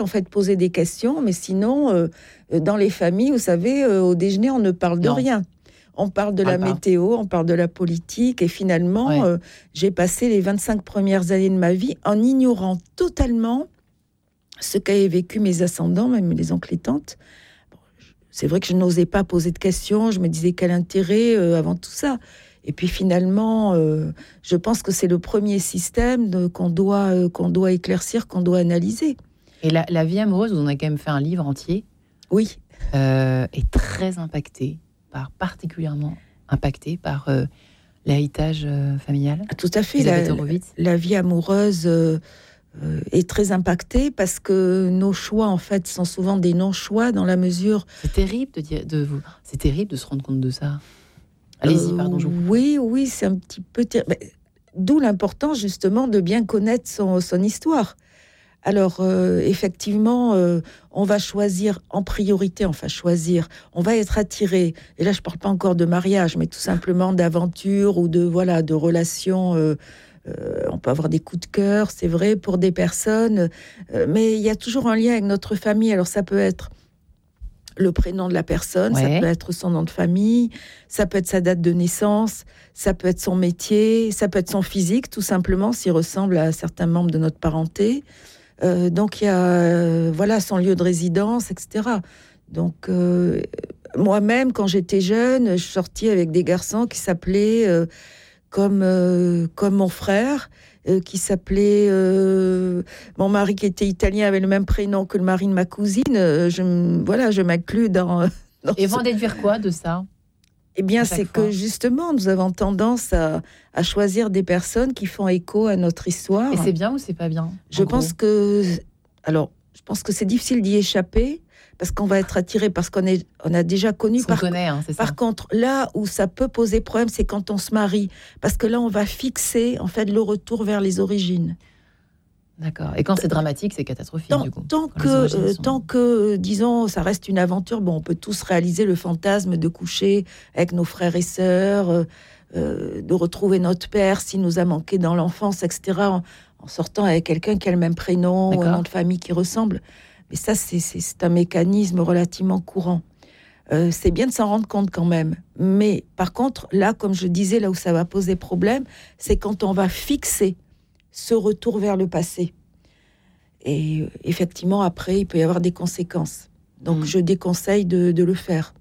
en fait, poser des questions, mais sinon, dans les familles, vous savez, au déjeuner, on ne parle de rien. On parle de la météo, on parle de la politique, et finalement, j'ai passé les 25 premières années de ma vie en ignorant totalement ce qu'avaient vécu mes ascendants, même les oncles et tantes. C'est vrai que je n'osais pas poser de questions, je me disais quel intérêt avant tout ça. Et puis finalement, je pense que c'est le premier système qu'on doit éclaircir, qu'on doit analyser. Et la vie amoureuse, vous en avez quand même fait un livre entier. Oui. Est très particulièrement impacté par l'héritage familial. Tout à fait. La vie amoureuse est très impactée parce que nos choix, en fait, sont souvent des non-choix dans la mesure... C'est terrible c'est terrible de se rendre compte de ça. Allez-y, pardon. Oui, c'est un petit peu... D'où l'importance, justement, de bien connaître son histoire. Alors, effectivement, on va choisir en priorité, on va être attiré, et là je ne parle pas encore de mariage, mais tout simplement d'aventure ou de relations, on peut avoir des coups de cœur, c'est vrai, pour des personnes, mais il y a toujours un lien avec notre famille. Alors ça peut être le prénom de la personne, ça peut être son nom de famille, ça peut être sa date de naissance, ça peut être son métier, ça peut être son physique, tout simplement, s'il ressemble à certains membres de notre parenté. Donc il y a son lieu de résidence, etc. Donc moi-même, quand j'étais jeune, je sortais avec des garçons qui s'appelaient comme mon frère, qui s'appelait mon mari qui était italien avait le même prénom que le mari de ma cousine. Je m'inclus dans et vont déduire quoi de ça? Eh bien, c'est que justement, nous avons tendance à choisir des personnes qui font écho à notre histoire. Et c'est bien ou c'est pas bien? Je pense que c'est difficile d'y échapper parce qu'on va être attiré parce qu'on a déjà connu. C'est par contre, là où ça peut poser problème, c'est quand on se marie, parce que là, on va fixer en fait le retour vers les origines. D'accord. Et quand c'est dramatique, c'est catastrophique, du coup. Tant que, disons, ça reste une aventure, on peut tous réaliser le fantasme de coucher avec nos frères et sœurs, de retrouver notre père s'il nous a manqué dans l'enfance, etc., en sortant avec quelqu'un qui a le même prénom ou un nom de famille qui ressemble. Mais ça, c'est un mécanisme relativement courant. C'est bien de s'en rendre compte quand même. Mais par contre, là, comme je disais, là où ça va poser problème, c'est quand on va fixer ce retour vers le passé. Et effectivement, après, il peut y avoir des conséquences. Donc, je déconseille de le faire.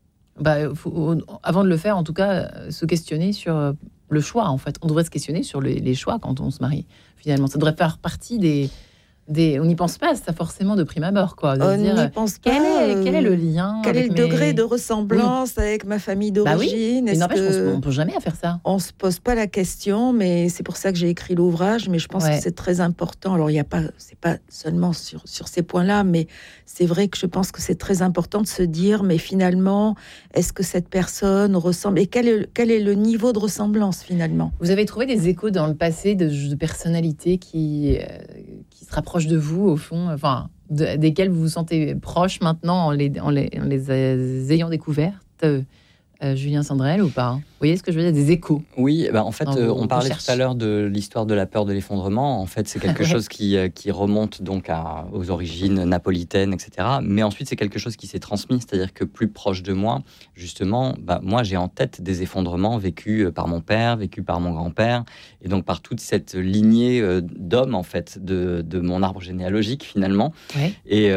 Avant de le faire, en tout cas, se questionner sur le choix, en fait. On devrait se questionner sur les choix quand on se marie, finalement. Ça devrait faire partie des... On n'y pense pas, ça forcément de prime abord, quoi. On n'y pense pas. Quel est le lien? Quel est le degré de ressemblance avec ma famille d'origine? Mais n'empêche, on ne peut jamais faire ça. On ne se pose pas la question, mais c'est pour ça que j'ai écrit l'ouvrage. Mais je pense que c'est très important. Alors, c'est pas seulement sur ces points-là, mais c'est vrai que je pense que c'est très important de se dire, mais finalement, est-ce que cette personne ressemble? Et quel est le niveau de ressemblance, finalement? Vous avez trouvé des échos dans le passé de personnalités qui se rapprochent de vous, au fond, desquels vous vous sentez proche maintenant en les ayant découvertes, Julien Sandrel, ou pas? Vous voyez ce que je veux dire, des échos? Oui, en fait, on parlait tout à l'heure de l'histoire de la peur de l'effondrement. En fait, c'est quelque chose qui remonte donc aux origines napolitaines, etc. Mais ensuite, c'est quelque chose qui s'est transmis, c'est-à-dire que plus proche de moi, justement, moi, j'ai en tête des effondrements vécus par mon père, vécus par mon grand-père, et donc par toute cette lignée d'hommes, en fait, de mon arbre généalogique, finalement. Ouais.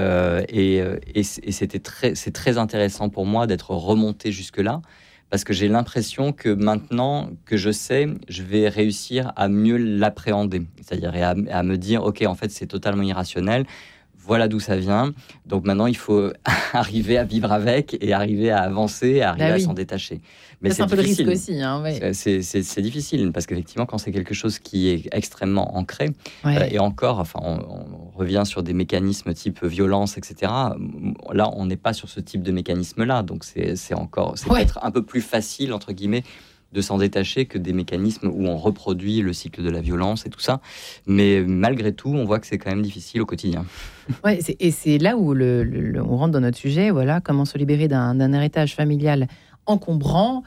Et c'est très intéressant pour moi d'être remonté jusque-là, parce que j'ai l'impression que maintenant que je sais, je vais réussir à mieux l'appréhender. C'est-à-dire à me dire, ok, en fait, c'est totalement irrationnel. Voilà d'où ça vient. Donc maintenant, il faut arriver à vivre avec et arriver à avancer, arriver à s'en détacher. Mais c'est un peu le risque aussi. Hein, ouais. C'est difficile parce qu'effectivement, quand c'est quelque chose qui est extrêmement ancré, et encore, on revient sur des mécanismes type violence, etc. Là, on n'est pas sur ce type de mécanisme-là. Donc c'est peut-être un peu plus facile, entre guillemets, de s'en détacher que des mécanismes où on reproduit le cycle de la violence et tout ça. Mais malgré tout, on voit que c'est quand même difficile au quotidien. Ouais, et c'est là où on rentre dans notre sujet, voilà, comment se libérer d'un héritage familial encombrant.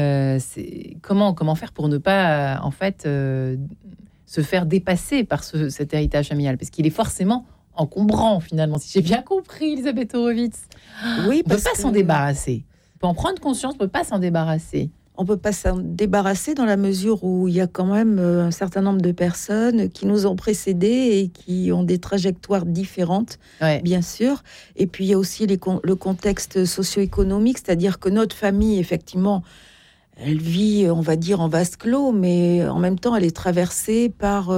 Comment faire pour ne pas, se faire dépasser par cet héritage familial, parce qu'il est forcément encombrant finalement, si j'ai bien compris, Elisabeth Horowitz. Oui, on ne peut pas s'en débarrasser. On peut en prendre conscience, on ne peut pas s'en débarrasser. On ne peut pas s'en débarrasser dans la mesure où il y a quand même un certain nombre de personnes qui nous ont précédés et qui ont des trajectoires différentes, bien sûr. Et puis, il y a aussi le contexte socio-économique, c'est-à-dire que notre famille, effectivement, elle vit, on va dire, en vase clos, mais en même temps, elle est traversée par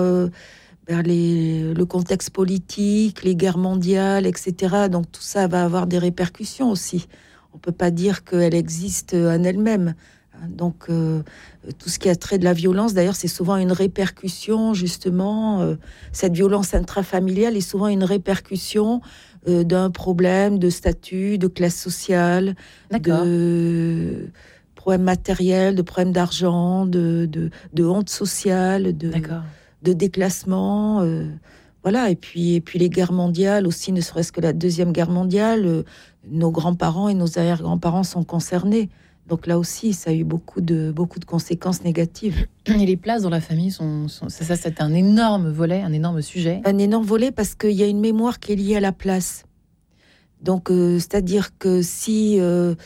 le contexte politique, les guerres mondiales, etc. Donc, tout ça va avoir des répercussions aussi. On ne peut pas dire qu'elle existe en elle-même. Donc, tout ce qui a trait de la violence, d'ailleurs, c'est souvent une répercussion, justement. Cette violence intrafamiliale est souvent une répercussion d'un problème de statut, de classe sociale, de problèmes matériels, de problèmes d'argent, de honte sociale, de déclassement. Voilà. Et puis les guerres mondiales aussi, ne serait-ce que la Deuxième Guerre mondiale, nos grands-parents et nos arrière-grands-parents sont concernés. Donc là aussi, ça a eu beaucoup de conséquences négatives. Et les places dans la famille c'est un énorme volet, un énorme sujet. Un énorme volet parce qu'il y a une mémoire qui est liée à la place. Donc, c'est-à-dire que si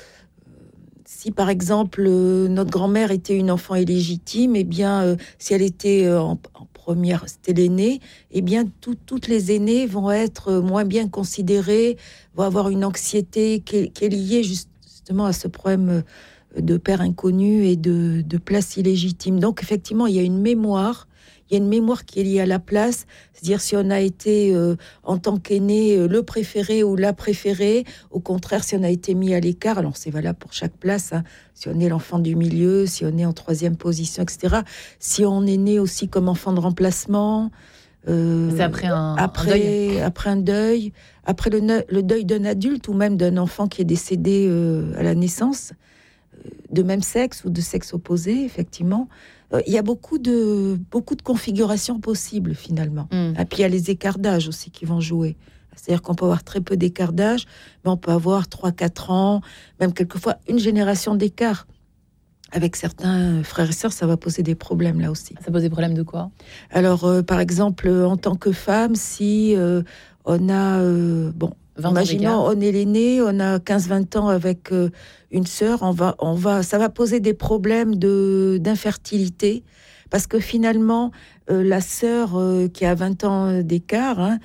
par exemple, notre grand-mère était une enfant illégitime, eh bien, si elle était en première, c'était l'aînée, eh bien, toutes les aînées vont être moins bien considérées, vont avoir une anxiété qui est liée justement à ce problème de père inconnu et de place illégitime. Donc, effectivement, il y a une mémoire qui est liée à la place. C'est-à-dire, si on a été, en tant qu'aîné, le préféré ou la préférée, au contraire, si on a été mis à l'écart, alors c'est valable pour chaque place, hein, si on est l'enfant du milieu, si on est en troisième position, etc. Si on est né aussi comme enfant de remplacement... c'est après un deuil, après le deuil d'un adulte ou même d'un enfant qui est décédé à la naissance, de même sexe ou de sexe opposé, effectivement. Il y a beaucoup de configurations possibles, finalement. Et puis, il y a les écarts d'âge aussi qui vont jouer. C'est-à-dire qu'on peut avoir très peu d'écart d'âge, mais on peut avoir 3-4 ans, même quelquefois une génération d'écart. Avec certains frères et sœurs, ça va poser des problèmes, là aussi. Ça pose des problèmes de quoi ? Alors, par exemple, en tant que femme, si on a... imaginons, on est l'aîné, on a 15-20 ans avec une sœur, ça va poser des problèmes d'infertilité, parce que finalement, la sœur qui a 20 ans d'écart,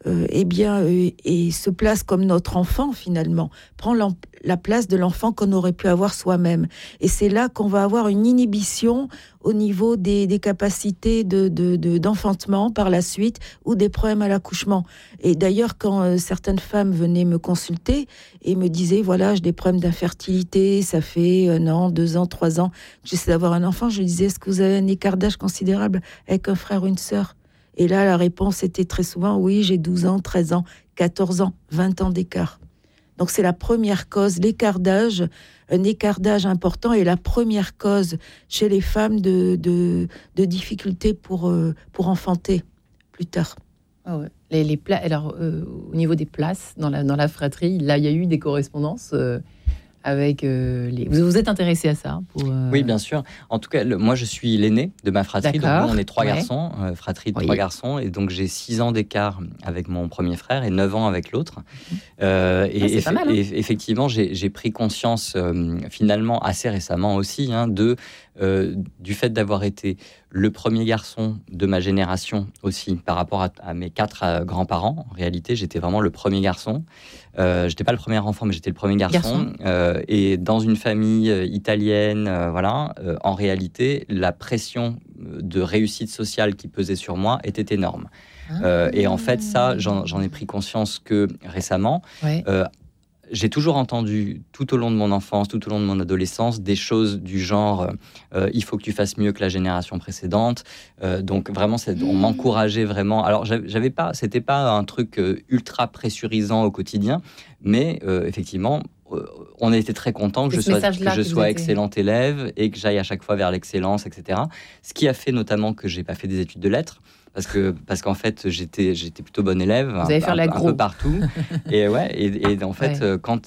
et se place comme notre enfant, finalement, prend la place de l'enfant qu'on aurait pu avoir soi-même. Et c'est là qu'on va avoir une inhibition au niveau des capacités d'enfantement par la suite, ou des problèmes à l'accouchement. Et d'ailleurs, quand certaines femmes venaient me consulter et me disaient, voilà, j'ai des problèmes d'infertilité, ça fait 1 an, 2 ans, 3 ans, j'essaie d'avoir un enfant, je disais, est-ce que vous avez un écart d'âge considérable avec un frère ou une sœur ? Et là, la réponse était très souvent, oui, j'ai 12 ans, 13 ans, 14 ans, 20 ans d'écart. Donc, c'est la première cause, l'écart d'âge, un écart d'âge important est la première cause chez les femmes de difficultés pour enfanter plus tard. Ah ouais. Alors, au niveau des places dans la fratrie, là, il y a eu des correspondances avec Vous êtes intéressé à ça Oui, bien sûr. En tout cas, moi, je suis l'aîné de ma fratrie. Donc, nous, on est 3 garçons, fratrie de 3 garçons. Et donc, j'ai 6 ans d'écart avec mon premier frère et 9 ans avec l'autre. C'est pas mal, hein. Et effectivement, j'ai pris conscience, finalement, assez récemment aussi, du fait d'avoir été le premier garçon de ma génération aussi, par rapport à mes 4 grands-parents. En réalité, j'étais vraiment le premier garçon. J'étais pas le premier enfant, mais j'étais le premier garçon. Et dans une famille italienne, en réalité, la pression de réussite sociale qui pesait sur moi était énorme. Et en fait, ça, j'en ai pris conscience que récemment. Ouais. J'ai toujours entendu, tout au long de mon enfance, tout au long de mon adolescence, des choses du genre il faut que tu fasses mieux que la génération précédente. Donc vraiment, on m'encourageait vraiment. Alors, c'était pas un truc ultra pressurisant au quotidien, mais effectivement, on était très contents que je sois excellente élève et que j'aille à chaque fois vers l'excellence, etc. Ce qui a fait notamment que j'ai pas fait des études de lettres, parce qu'en fait, j'étais plutôt bon élève. Vous allez faire un peu partout. Et en fait,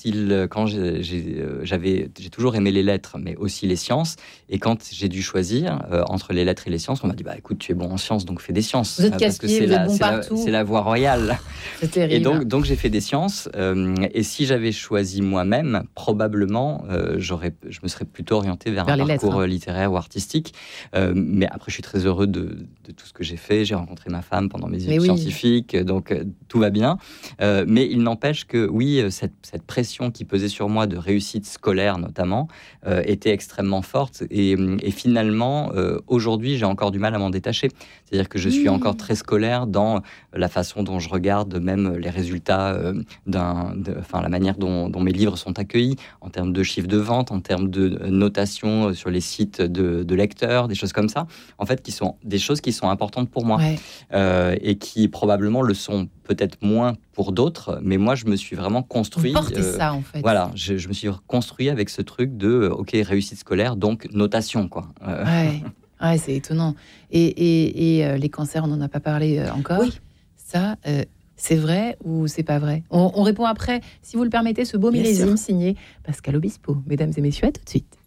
j'ai toujours aimé les lettres, mais aussi les sciences. Et quand j'ai dû choisir entre les lettres et les sciences, on m'a dit, écoute, tu es bon en sciences, donc fais des sciences. Vous êtes casse-pied, vous êtes bon partout. C'est la voie royale. C'est terrible. Et donc j'ai fait des sciences. Et si j'avais choisi moi-même, probablement, je me serais plutôt orienté vers un parcours littéraire ou artistique. Mais après, je suis très heureux de tout ce que j'ai fait. J'ai rencontré ma femme pendant mes études scientifiques, donc tout va bien. Mais il n'empêche que, oui, cette pression qui pesait sur moi de réussite scolaire, notamment, était extrêmement forte. Et finalement, aujourd'hui, j'ai encore du mal à m'en détacher. C'est-à-dire que je suis encore très scolaire dans la façon dont je regarde même les résultats, la manière dont mes livres sont accueillis, en termes de chiffres de vente, en termes de notation sur les sites de lecteurs, des choses comme ça, en fait, qui sont des choses qui sont importantes pour moi, et qui probablement le sont peut-être moins pour d'autres, mais moi, je me suis vraiment construit... Vous portez ça, en fait. Voilà, je me suis construit avec ce truc de, réussite scolaire, donc notation, quoi. Ouais, c'est étonnant. Et les cancers, on n'en a pas parlé encore. Oui. Ça, c'est vrai ou c'est pas vrai? On répond après, si vous le permettez, ce beau millésime signé Pascal Obispo. Mesdames et messieurs, à tout de suite.